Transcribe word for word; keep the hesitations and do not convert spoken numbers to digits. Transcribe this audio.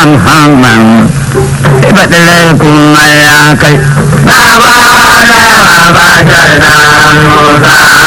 hamman ibadar kuma ya kai ba ba da ba ba da musa